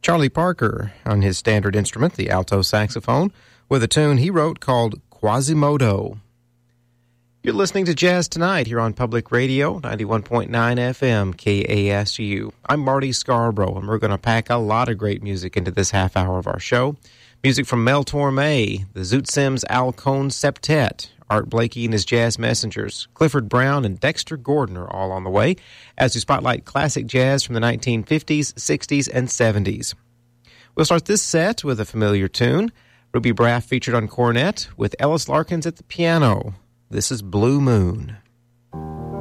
Charlie Parker on his standard instrument, the alto saxophone, with a tune he wrote called Quasimodo. You're listening to Jazz Tonight here on Public Radio, 91.9 FM, KASU. I'm Marty Scarborough, and we're going to pack a lot of great music into this half hour of our show. Music from Mel Torme, the Zoot Sims Al Cohn Septet, Art Blakey and his Jazz Messengers, Clifford Brown and Dexter Gordon are all on the way as we spotlight classic jazz from the 1950s, 60s, and 70s. We'll start this set with a familiar tune. Ruby Braff featured on cornet with Ellis Larkins at the piano. This is Blue Moon.